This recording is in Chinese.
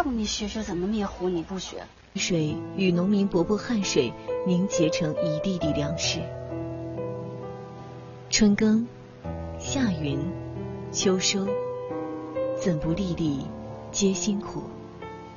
求你学学怎么灭火，你不学。 水与农民伯伯汗水凝结成一地地粮食。春耕、夏耘、秋收，怎不粒粒皆辛苦？